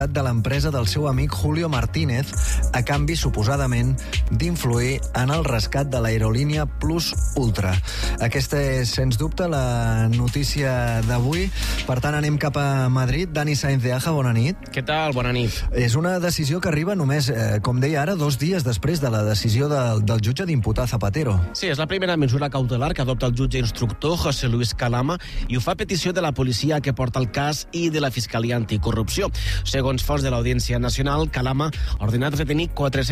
de l'empresa del seu amic Julio Martínez a canvi, suposadament, d'influir en el rescat de l'aerolínia Plus Ultra. Aquesta és, sens dubte, la notícia d'avui. Per tant, anem cap a Madrid. Dani Sainz de Aja, bona nit. Què tal? Bona nit. És una decisió que arriba només, com deia ara, 2 dies després de la decisió del jutge d'imputar Zapatero. Sí, és la primera mesura cautelar que adopta el jutge instructor José Luis Calama i ho fa a petició de la policia que porta el cas i de la Fiscalia Anticorrupció. Segons fonts de l'Audiència Nacional, Calama ha ordenat retenir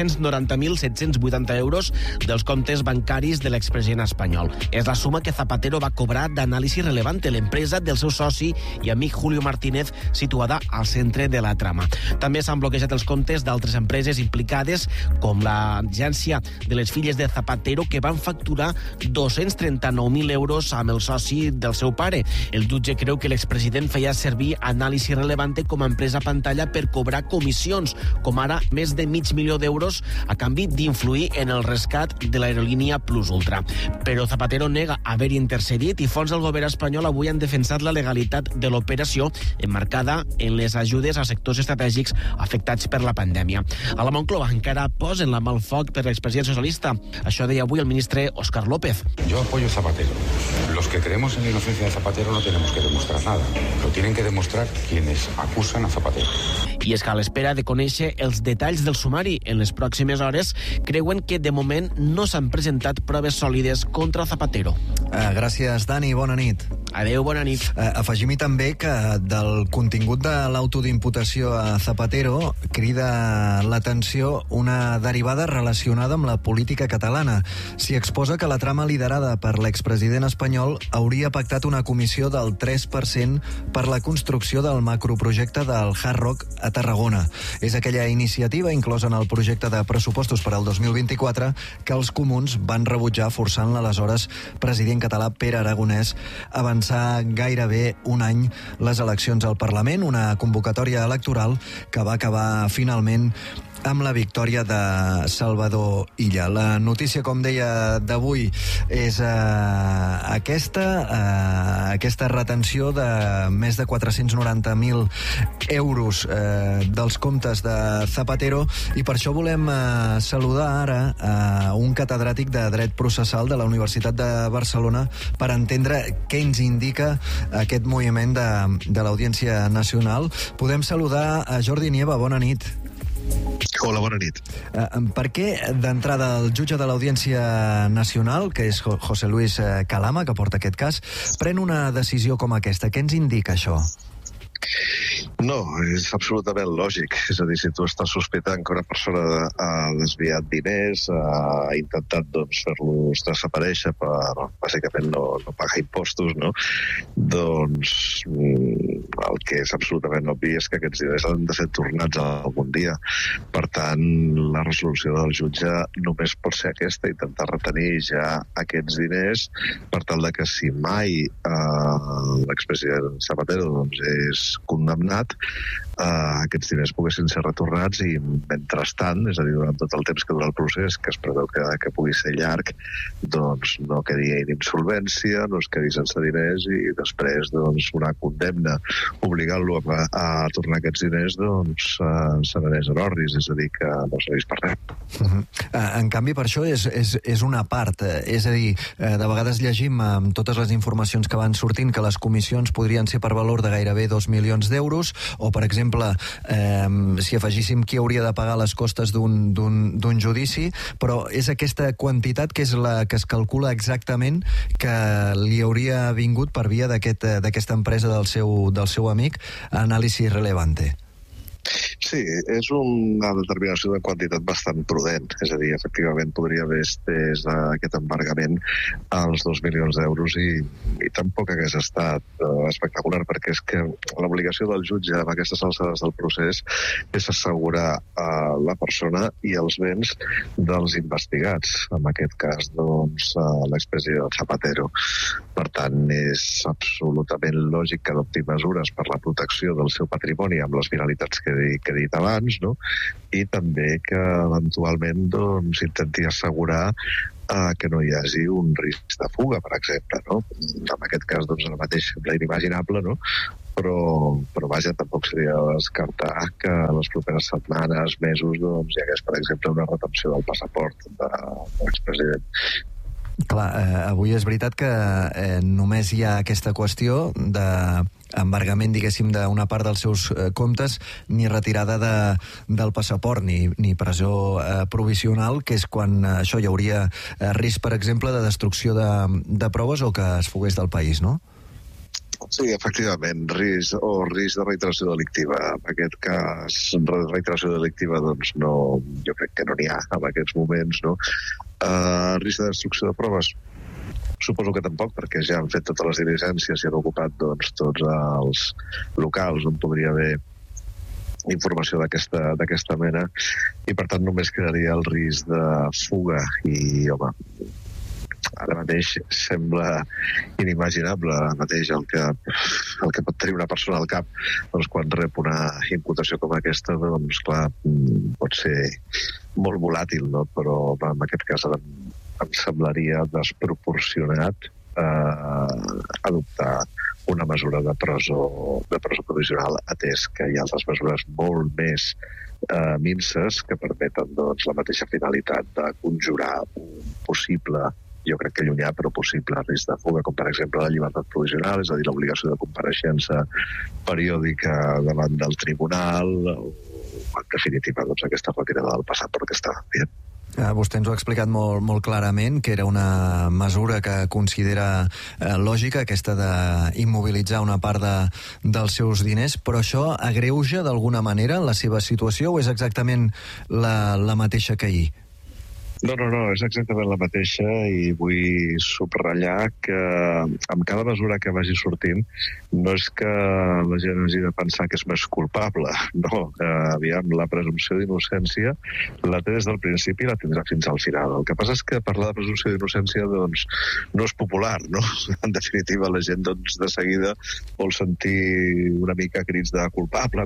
490.780 euros dels comptes bancaris de l'expresident espanyol. És la suma que Zapatero va cobrar d'Anàlisi Relevante, l'empresa del seu soci i amic Julio Martínez, situada al centre de la trama. També s'han bloquejat els comptes d'altres empreses implicades, com l'agència de les filles de Zapatero, que van facturar 239.000 euros amb el soci del seu pare. El jutge creu que l'expresident feia servir Anàlisi Relevante com a empresa pantalla per cobrar comissions, com ara més de $500.000 d'euros a canvi d'influir en el rescat de l'aerolínia Plus Ultra. Però Zapatero nega haver intercedit i fons del govern espanyol avui han defensat la legalitat de l'operació emmarcada en les ajudes a sectors estratègics afectats per la pandèmia. A la Moncloa encara posen la mà al foc per l'expresident socialista. Això deia avui el ministre Óscar López. Yo apoyo a Zapatero. Los que creemos en la inocencia de Zapatero no tenemos que demostrar nada. Lo tienen que demostrar quienes acusan a Zapatero. I és que a l'espera de conèixer els detalls del sumari en les pròximes hores, creuen que de moment no s'han presentat proves sòlides contra Zapatero. Gràcies, Dani. Bona nit. Adéu, bona nit. Afegim-hi també que del contingut de l'auto d'imputació a Zapatero crida l'atenció una derivada relacionada amb la política catalana. S'hi exposa que la trama liderada per l'expresident espanyol hauria pactat una comissió del 3% per la construcció del macroprojecte del Hard Rock a Tarragona. És aquella iniciativa inclosa en el projecte de pressupostos per al 2024 que els comuns van rebutjar, forçant l'aleshores president català Pere Aragonès a avançar gairebé un any les eleccions al Parlament, una convocatòria electoral que va acabar finalment amb la victòria de Salvador Illa. La notícia, com deia, d'avui és aquesta retenció de més de 490.000 euros dels comptes de Zapatero, i per això volem saludar ara un catedràtic de dret processal de la Universitat de Barcelona per entendre què ens indica aquest moviment de l'Audiència Nacional. Podem saludar a Jordi Nieva. Bona nit. Hola, bona nit. Per què, d'entrada, el jutge de l'Audiència Nacional, que és José Luis Calama, que porta aquest cas, pren una decisió com aquesta? Què ens indica això? No, és absolutament lògic. És a dir, si tu estàs sospitant que una persona ha desviat diners, ha intentat fer-los desaparèixer per, bàsicament, no pagar impostos, no? Doncs el que és absolutament obvi és que aquests diners han de ser tornats algun dia. Per tant, la resolució del jutge només pot ser aquesta, intentar retenir ja aquests diners per tal de que si mai l'expresident Zapatero és condemnat, aquests diners poguessin ser retornats i mentrestant, és a dir, durant tot el temps que dura el procés, que es preveu que pugui ser llarg, doncs no quedi en insolvència, no es quedi sense diners i després una condemna obligant-lo a tornar aquests diners se n'anés en orris, és a dir, que no s'ha vist per res. En canvi, per això és una part, és a dir, de vegades llegim amb totes les informacions que van sortint que les comissions podrien ser per valor de gairebé 2 milions d'euros, o, per exemple, si afegíssim qui hauria de pagar les costes d'un judici, però és aquesta quantitat que és la que es calcula exactament que li hauria vingut per via d'aquesta empresa del seu amic, Anàlisi Relevante. Sí, és una determinació de quantitat bastant prudent. És a dir, efectivament podria haver estès aquest embargament als 2 milions d'euros i tampoc hagués estat espectacular, perquè és que l'obligació del jutge en aquestes alçades del procés és assegurar la persona i els béns dels investigats, en aquest cas l'expresident Zapatero. Per tant, és absolutament lògic que adopti mesures per la protecció del seu patrimoni amb les finalitats que he dit abans, no? I també que eventualment intenti assegurar que no hi hagi un risc de fuga, per exemple, no? En aquest cas, doncs, ara mateix sembla inimaginable, no? Però vaja, tampoc seria descartar que les properes setmanes, mesos, doncs, hi hagués, per exemple, una retenció del passaport de l'expresident. Clar, avui és veritat que només hi ha aquesta qüestió d'embargament, diguéssim, d'una part dels seus comptes, ni retirada del passaport, ni presó provisional, que és quan això hi hauria risc, per exemple, de destrucció de proves o que es fugués del país, no? Sí, efectivament, risc de reiteració delictiva. En aquest cas, reiteració delictiva, doncs, no, jo crec que no n'hi ha en aquests moments, no? Risc de destrucció de proves? Suposo que tampoc, perquè ja han fet totes les diligències i han ocupat, doncs, tots els locals on podria haver informació d'aquesta mena, i per tant només quedaria el risc de fuga. I, home, ara mateix sembla inimaginable mateix el que pot tenir una persona al cap, doncs, quan rep una imputació com aquesta, doncs clar, pot ser molt volàtil, no? Però en aquest cas em semblaria desproporcionat adoptar una mesura de presó provisional, atès que hi ha altres mesures molt més minses que permeten, doncs, la mateixa finalitat de conjurar un possible, jo crec que llunyà, però possible risc de fuga, com per exemple la llibertat provisional, és a dir, l'obligació de compareixença periòdica davant del tribunal, o en definitiva, doncs, aquesta retirada del passaport que estava fent. Vostè ens ho ha explicat molt, molt clarament, que era una mesura que considera lògica, aquesta d'immobilitzar una part dels seus diners, però això agreuja d'alguna manera la seva situació o és exactament la mateixa que ahir? No, és exactament la mateixa, i vull subratllar que amb cada mesura que vagi sortint no és que la gent hagi de pensar que és més culpable, no. Aviam, la presumpció d'innocència la té des del principi i la tindrà fins al final. El que passa és que parlar de presumpció d'innocència, doncs, no és popular, no? En definitiva, la gent, doncs, de seguida vol sentir una mica crits de culpable,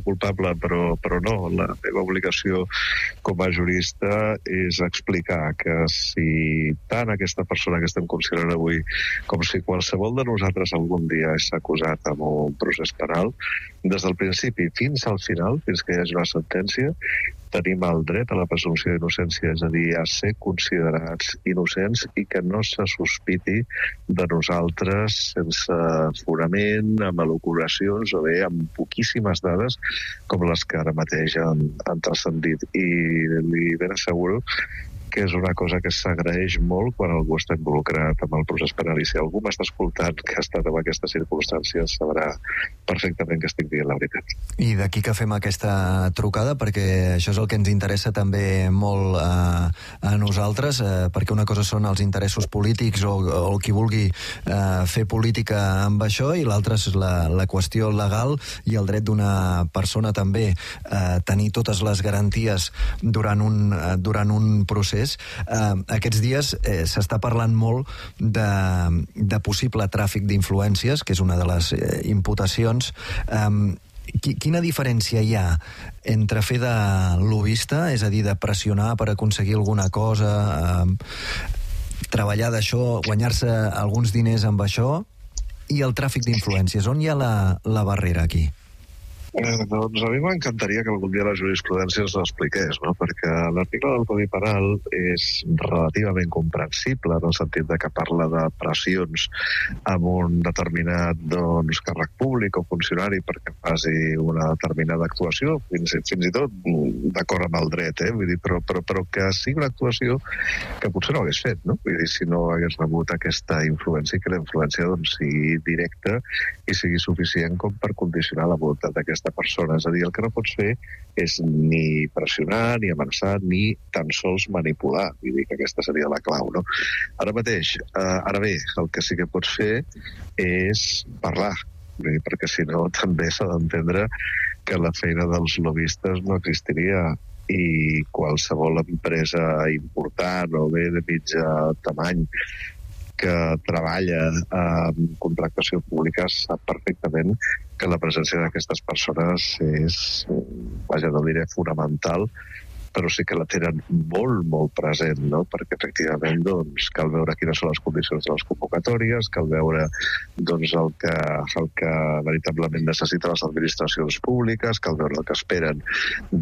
però no. La meva obligació com a jurista és explicar que si tant aquesta persona que estem considerant avui com si qualsevol de nosaltres algun dia és acusat amb un procés penal, des del principi fins al final, fins que hi hagi una sentència, tenim el dret a la presumpció d'innocència, és a dir, a ser considerats innocents i que no se sospiti de nosaltres sense fonament, amb elucubracions o bé amb poquíssimes dades com les que ara mateix han transcendit. I li ben asseguro que és una cosa que s'agraeix molt quan algú està involucrat amb el procés penal, i si algú m'està escoltant que ha estat en aquestes circumstàncies sabrà perfectament que estic dient la veritat. I d'aquí que fem aquesta trucada, perquè això és el que ens interessa també molt a nosaltres, perquè una cosa són els interessos polítics o qui vulgui fer política amb això, i l'altra és la qüestió legal i el dret d'una persona també a tenir totes les garanties durant un procés. Aquests dies s'està parlant molt de possible tràfic d'influències, que és una de les imputacions. Quina diferència hi ha entre fer de lobista, és a dir, de pressionar per aconseguir alguna cosa, treballar d'això, guanyar-se alguns diners amb això, i el tràfic d'influències? On hi ha la barrera aquí? Doncs a mi m'encantaria que algun dia la jurisprudència ens l'expliqués, no? Perquè l'article del Codi Penal és relativament comprensible en el sentit de que parla de pressions amb un determinat, doncs, càrrec públic o funcionari perquè faci una determinada actuació, fins i tot d'acord amb el dret, vull dir, però que sigui una actuació que potser no hagués fet, no? Vull dir, si no hagués rebut aquesta influència, que la influència, doncs, sigui directa i sigui suficient com per condicionar la voluntat d'aquesta persona. És a dir, el que no pots fer és ni pressionar, ni amenaçar, ni tan sols manipular. Vull dir que aquesta seria la clau, no? Ara bé, el que sí que pots fer és parlar, perquè si no també s'ha d'entendre que la feina dels lobistes no existiria, i qualsevol empresa important o bé de mitjà tamany que treballa en contractació pública sap perfectament que la presència d'aquestes persones és, vaja, no diré fonamental, però sí que la tenen molt, molt present, no? Perquè efectivament doncs, cal veure quines són les condicions de les convocatòries, cal veure doncs, el que veritablement necessiten les administracions públiques, cal veure el que esperen